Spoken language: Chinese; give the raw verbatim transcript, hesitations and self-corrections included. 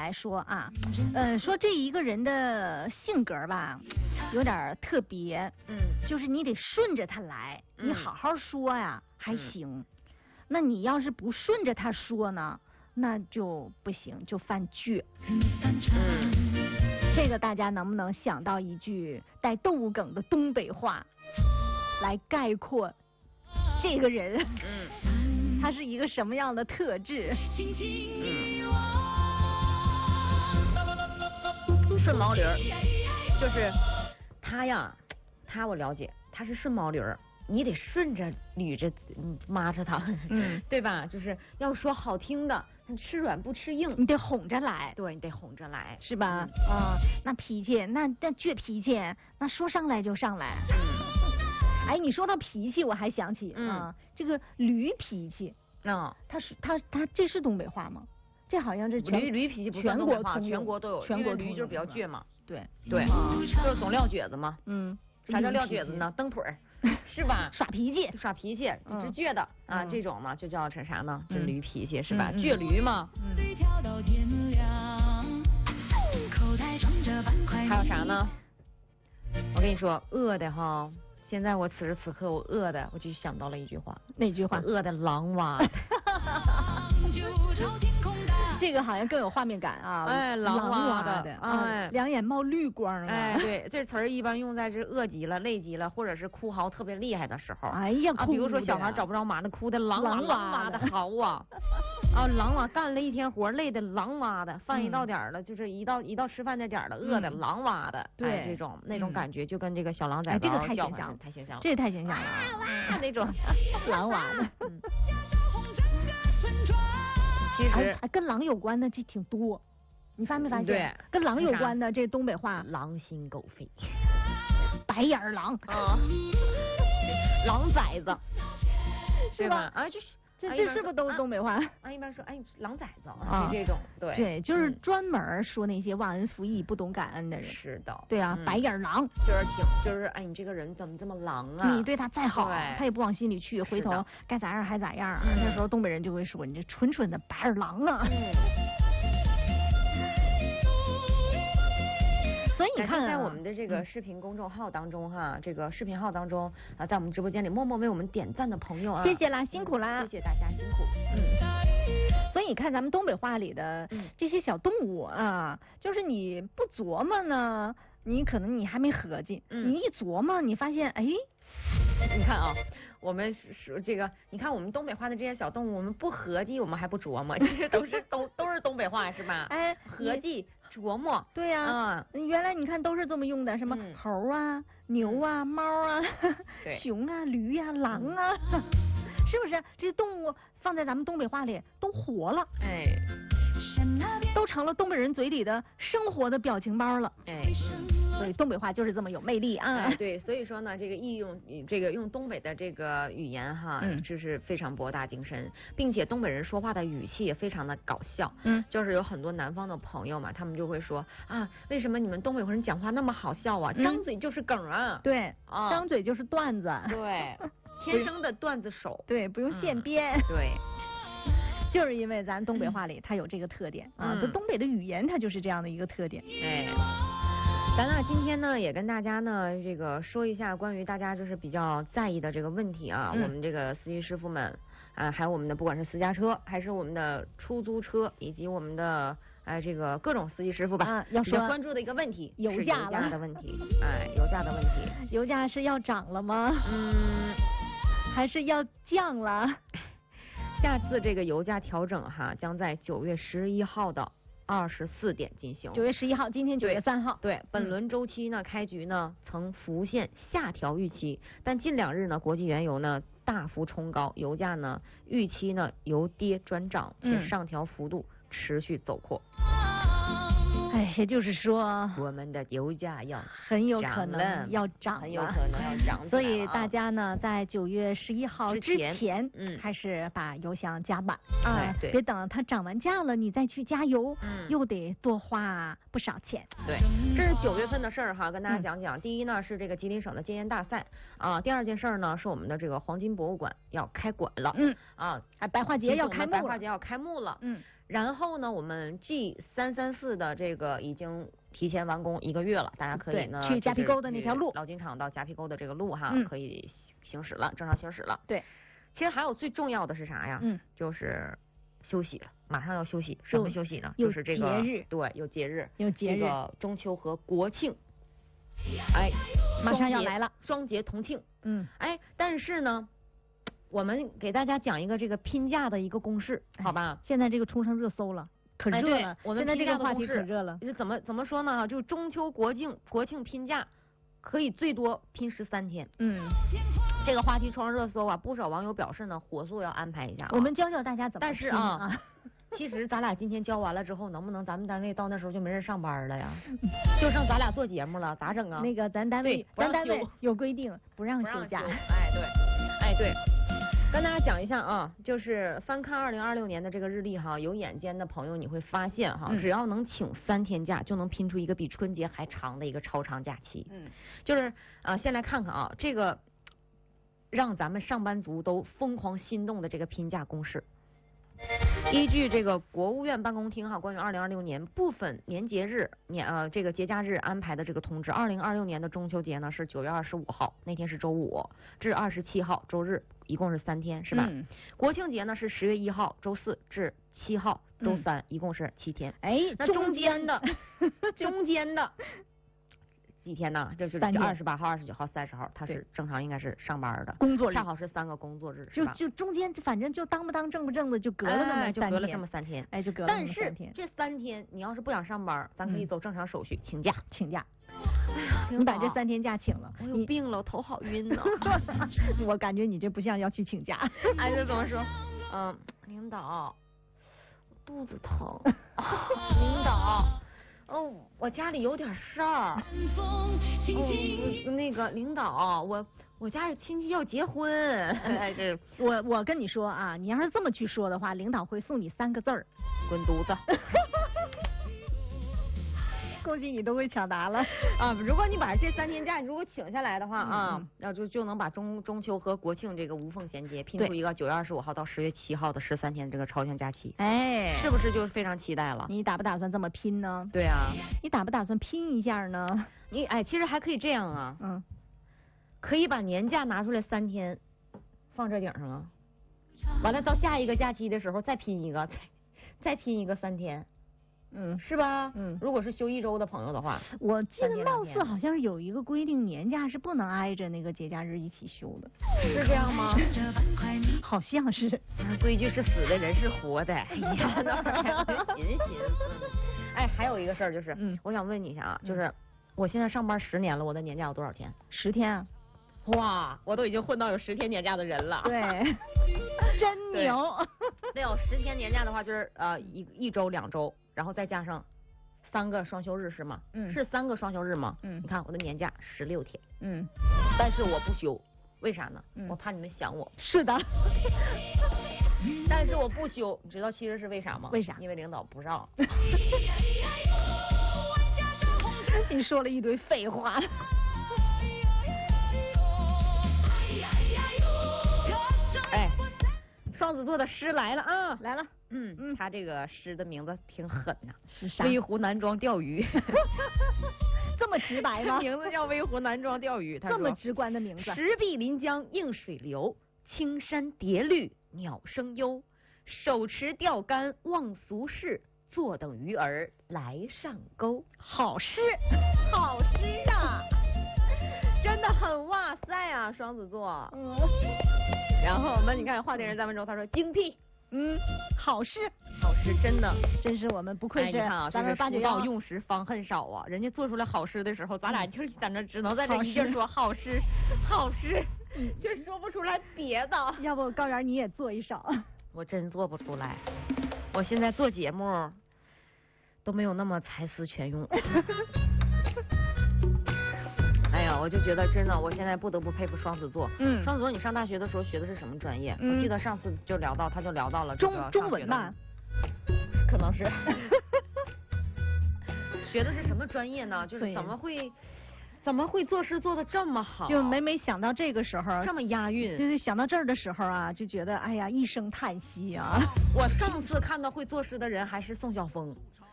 来说啊，呃，说这一个人的性格吧，有点特别，嗯，就是你得顺着他来，你好好说呀还行，那你要是不顺着他说呢，那就不行，就犯倔。嗯，这个大家能不能想到一句带动物梗的东北话来概括这个人？嗯，他是一个什么样的特质？嗯， 顺毛驴儿，就是他呀，他我了解，他是顺毛驴儿。你得顺着捋着抹着它，嗯，对吧？就是要说好听的，吃软不吃硬， 你得哄着来， 对，你得哄着来， 是吧？啊、嗯呃，那脾气，那那倔脾气，那说上来就上来。嗯，哎，你说到脾气，我还想起啊、嗯呃，这个驴脾气，啊、嗯，他是他他这是东北话吗？这好像是驴驴脾气不算东北话，全国都有， 全国驴就是比较倔嘛， 对对，啊、就是总撂蹶子嘛， 嗯， 啥叫撂蹶子呢？蹬腿儿。是吧？ 耍脾气， 耍脾气，是倔的啊，这种嘛就叫成啥呢？这驴脾气是吧？ 嗯、 倔驴嘛。嗯。还有啥呢？我跟你说，饿的哈，现在我此时此刻我饿的，我就想到了一句话， 哪句话？ 饿的狼哇的。 这个好像更有画面感啊！ 哎，狼哇的， 的， 哎，两眼冒绿光啊！ 哎，对，这词儿一般用在是饿极了、累极了，或者是哭嚎特别厉害的时候。 哎呀， 啊，比如说小孩找不着妈的，哭的狼哇狼哇的嚎啊！啊，狼哇干了一天活，累的狼哇的，饭一到点儿了，就是一到一到吃饭的点儿了，饿的狼哇的，对，这种那种感觉就跟这个小狼崽这个太形象， 太形象了， 这太形象了， 哇那种狼哇的。 其实、 哎、跟狼有关的这挺多，你发没发现？对，跟狼有关的这东北话， 狼心狗肺， 白眼狼， 啊，狼崽子， 是吧？ 啊，就是这这是不是都是东北话？ 啊，一般说哎狼崽子啊，这种对对，就是专门说那些忘恩负义、不懂感恩的人。 是的， 对啊，白眼狼就是挺就是哎，你这个人怎么这么狼啊？ 你对他再好，他也不往心里去，回头该咋样还咋样。那时候东北人就会说你这纯纯的白眼狼啊。所以你看， 在我们的这个视频公众号当中哈，这个视频号当中啊，在我们直播间里默默为我们点赞的朋友啊， 谢谢啦，辛苦啦， 谢谢大家辛苦。 嗯，所以你看咱们东北话里的这些小动物啊，就是你不琢磨呢，你可能你还没合计，你一琢磨，你发现哎。 你看啊，我们是这个，你看我们东北话的这些小动物，我们不合计，我们还不琢磨，这些都是都都是东北话是吧？ 哎， 合计琢磨， 对呀、啊，嗯，原来你看都是这么用的，什么猴啊、牛啊、猫啊、熊啊、驴呀、狼啊，是不是？这些动物放在咱们东北话里都活了， 哎， 都成了东北人嘴里的生活的表情包了， 哎。 所以东北话就是这么有魅力啊！ 哎，对，所以说呢，这个义用这个用东北的这个语言哈，嗯，就是非常博大精深，并且东北人说话的语气也非常的搞笑，嗯，就是有很多南方的朋友嘛，他们就会说啊，为什么你们东北人讲话那么好笑啊？张嘴就是梗啊， 对，啊，张嘴就是段子， 对，天生的段子手， 对，不用现编， 对。 就是因为咱东北话里它有这个特点啊，这东北的语言它就是这样的一个特点， 哎。咱呢今天呢也跟大家呢这个说一下关于大家就是比较在意的这个问题啊，嗯、我们这个司机师傅们啊，还有我们的不管是私家车还是我们的出租车，以及我们的哎这个各种司机师傅吧， 啊、要比较关注的一个问题， 油价油价的问题，哎，油价的问题， 油价是要涨了吗？ 嗯， 还是要降了？ 下次这个油价调整哈，将在九月十一号的二十四点进行。 九月十一号，今天九月三号。 对，对本轮周期呢，嗯、开局呢曾浮现下调预期，但近两日呢，国际原油呢大幅冲高，油价呢预期呢由跌转涨，且上调幅度持续走扩。 哎，也就是说， 我们的油价要很有可能要涨， 很有可能要涨。 所以大家呢，在九月十一号之前， 嗯， 开始把油箱加满啊，对， 别等它涨完价了，你再去加油，嗯，又得多花不少钱。 对，这是九月份的事儿哈，跟大家讲讲。嗯、第一呢是这个吉林省的戒烟大赛啊，第二件事儿呢是我们的这个黄金博物馆要开馆了， 嗯啊， 哎，白化节要开幕了， 白化节要开幕了， 嗯。 然后呢，我们 G 三三四的这个已经提前完工一个月了，大家可以呢去夹皮沟的那条路， 老金厂到夹皮沟的这个路哈， 嗯、 可以行驶了，正常行驶了。 对， 其实还有最重要的是啥呀？ 嗯， 就是休息了，马上要休息，什么休息呢？ 就是这个节日， 对，有节日， 有节日， 这个中秋和国庆，哎， 马上要来了， 双节同庆。 嗯， 哎，但是呢，我们给大家讲一个这个拼假的一个公式，好吧？ 哎、现在这个冲上热搜了，可热了。 哎、我们现在这个话题可热了。 怎么怎么说呢？就中秋国庆国庆拼假，可以最多拼十三天。 嗯， 这个话题冲上热搜啊，不少网友表示呢，火速要安排一下、啊。 我们教教大家怎么拼。 但是啊。其实咱俩今天教完了之后，能不能咱们单位到那时候就没人上班了呀？就剩咱俩做节目了，咋整啊？ 那个咱单位，咱单位有规定不让休假。 哎对，哎对，跟大家讲一下啊，就是翻看二零二六年的这个日历哈，有眼尖的朋友你会发现哈， 嗯、 只要能请三天假，就能拼出一个比春节还长的一个超长假期。 嗯， 就是啊，先来看看啊，这个让咱们上班族都疯狂心动的这个拼假公式。依据这个国务院办公厅哈关于二零二六年部分年节日年呃这个节假日安排的这个通知，二零二六年的中秋节呢是九月二十五号，那天是周五，至二十七号周日，一共是三天，是吧？ 嗯、 国庆节呢是十月一号周四至七号周三，嗯、一共是七天。 哎， 那中间的中间的。几天呢？这就是二十八号、二十九号、三十号，他是正常应该是上班的工作日， 恰好是三个工作日， 就就中间反正就当不当正不正的就隔了那么三天， 就隔了这么三天， 哎，就隔了但是这三天你要是不想上班，咱可以走正常手续，请假， 请假。哎呀，你把这三天假请了， 我有病了，我头好晕呢。 我感觉你这不像要去请假。 哎，这怎么说？嗯，领导，肚子疼。领导。哦，我家里有点事儿。哦，那个领导，我我家有亲戚要结婚。哎，这我我跟你说啊，你要是这么去说的话，领导会送你三个字儿： 滚犊子。 恭喜你都会抢答了啊！如果你把这三天假如果请下来的话啊，那、嗯、就就能把中中秋和国庆这个无缝衔接，拼出一个九月二十五号到十月七号的十三天这个超强假期。 哎， 是不是就是非常期待了？ 你打不打算这么拼呢？ 对啊， 你打不打算拼一下呢？ 你哎，其实还可以这样啊， 嗯， 可以把年假拿出来三天放这顶上啊，完了到下一个假期的时候再拼一个，再再拼一个三天。 嗯， 是吧？ 嗯， 如果是休一周的朋友的话， 我记得貌似好像是有一个规定，年假是不能挨着那个节假日一起休的， 是这样吗？ 好像是。 规矩是死的，人是活的。哎呀，那寻寻思。哎，还有一个事儿就是， 嗯， 我想问你一下啊，就是我现在上班十年了，我的年假有多少天？ 十天啊。 哇，我都已经混到有十天年假的人了。 对，真牛。 那有十天年假的话，就是呃一一周两周。然后再加上三个双休日是吗？ 嗯， 是三个双休日吗？ 嗯， 你看我的年假十六天。 嗯， 但是我不休，为啥呢？ 嗯， 我怕你们想我。 是的。 但是我不休，你知道其实是为啥吗？ 为啥？ 因为领导不让。 你说了一堆废话。 哎，双子座的诗来了啊， 来了。 嗯嗯，他这个诗的名字挺狠呐， 是啥？ 微湖南庄钓鱼。 这么直白吗？ 名字叫微湖南庄钓鱼，他这么直观的名字。 石壁临江映水流，青山叠绿鸟声幽。手持钓竿望俗世，坐等鱼儿来上钩。 好诗， 好诗啊！真的很哇塞啊，双子座。 嗯。 然后我们你看话点人三分钟，他说精辟。 嗯，好诗， 好诗，真的， 真是我们不愧是咱们八九幺用时方恨少啊！人家做出来好诗的时候，咱俩就是在那只能在这一劲说好诗，好诗，就说不出来别的。 要不高原你也做一首？ 我真做不出来，我现在做节目都没有那么才思泉涌。哎呀，我就觉得真的，我现在不得不佩服双子座。 嗯， 双子座，你上大学的时候学的是什么专业？ 嗯、 我记得上次就聊到，他就聊到了中中文吧， 可能是。学的是什么专业呢？就是怎么会怎么会作诗做的这么好？ 就每每想到这个时候， 这么押韵， 就是想到这儿的时候啊，就觉得哎呀一声叹息啊。 我上次看到会作诗的人还是宋晓峰。